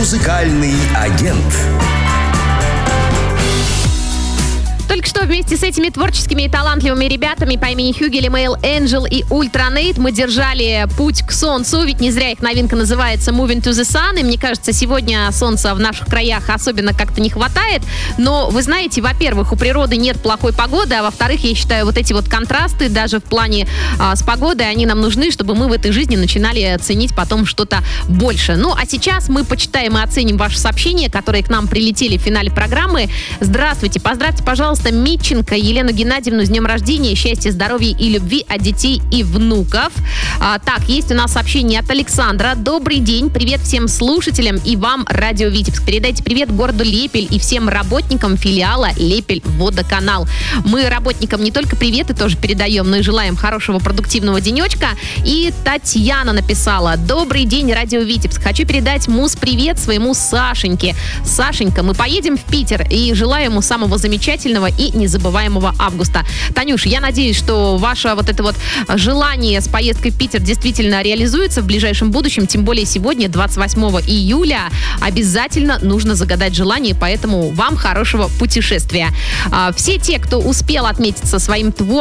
Музыкальный агент. Только что вместе с этими творческими и талантливыми ребятами по имени Хюгель, Мейл Энджел и Ультранейт мы держали путь к солнцу, ведь не зря их новинка называется Moving to the Sun, и мне кажется, сегодня солнца в наших краях особенно как-то не хватает, но вы знаете, во-первых, у природы нет плохой погоды, а во-вторых, я считаю, вот эти вот контрасты даже в плане с погодой, они нам нужны, чтобы мы в этой жизни начинали ценить потом что-то больше. Ну, а сейчас мы почитаем и оценим ваши сообщения, которые к нам прилетели в финале программы. Здравствуйте, поздравьте, пожалуйста, Митченко Елену Геннадьевну с днем рождения, счастья, здоровья и любви от детей и внуков. Так, есть у нас сообщение от Александра. Добрый день, привет всем слушателям и вам, Радио Витебск. Передайте привет городу Лепель и всем работникам филиала Лепель Водоканал. Мы работникам не только приветы тоже передаем, но и желаем хорошего продуктивного денечка. И Татьяна написала: добрый день, Радио Витебск. Хочу передать муз-привет своему Сашеньке. Сашенька, мы поедем в Питер и желаю ему самого замечательного и незабываемого августа. Танюш, я надеюсь, что ваше вот это вот желание с поездкой в Питер действительно реализуется в ближайшем будущем, тем более сегодня, 28 июля, обязательно нужно загадать желание, поэтому вам хорошего путешествия. Все те, кто успел отметиться своим творчеством,